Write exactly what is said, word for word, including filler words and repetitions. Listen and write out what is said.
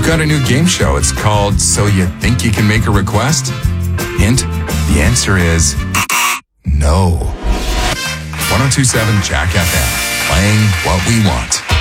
We've got a new game show. It's called So You Think You Can Make a Request? Hint, the answer is no. ten twenty-seven Jack F M, playing what we want.